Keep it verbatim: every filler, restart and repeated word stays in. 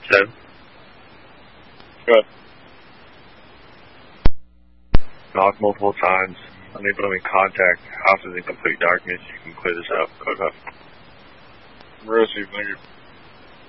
Seven. Good. Knock multiple times. Unable to make contact. House is in complete darkness. You can clear this up. Code up. Receive, thank you.